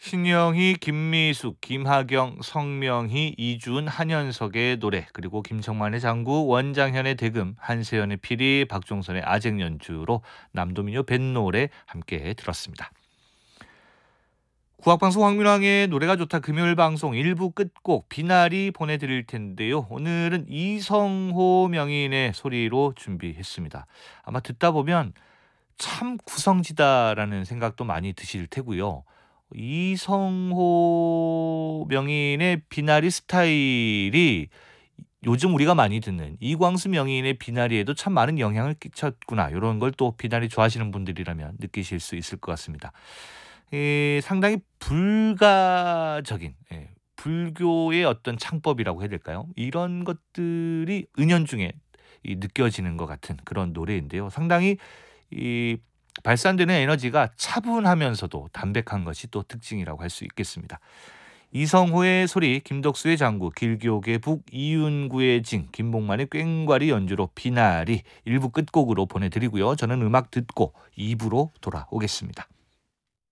신영희, 김미숙, 김하경, 성명희, 이준, 한현석의 노래, 그리고 김청만의 장구, 원장현의 대금, 한세연의 피리, 박종선의 아쟁 연주로 남도민요 뱃노래 함께 들었습니다. 국악방송 황민왕의 노래가 좋다 금요일 방송 1부 끝곡 비나리 보내드릴 텐데요. 오늘은 이성호 명인의 소리로 준비했습니다. 아마 듣다 보면 참 구성지다라는 생각도 많이 드실 테고요. 이성호 명인의 비나리 스타일이 요즘 우리가 많이 듣는 이광수 명인의 비나리에도 참 많은 영향을 끼쳤구나. 이런 걸 또 비나리 좋아하시는 분들이라면 느끼실 수 있을 것 같습니다. 상당히 불가적인, 불교의 어떤 창법이라고 해야 될까요? 이런 것들이 은연중에 느껴지는 것 같은 그런 노래인데요. 상당히 이 발산되는 에너지가 차분하면서도 담백한 것이 또 특징이라고 할 수 있겠습니다. 이성호의 소리, 김덕수의 장구, 길기옥의 북, 이윤구의 징, 김봉만의 꽹과리 연주로 비나리 1부 끝곡으로 보내드리고요. 저는 음악 듣고 2부로 돌아오겠습니다.